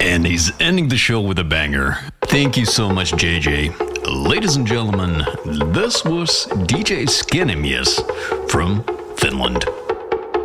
And he's ending the show with a banger. Thank you so much, JJ. Ladies and gentlemen, this was DJ Skinimies from Finland.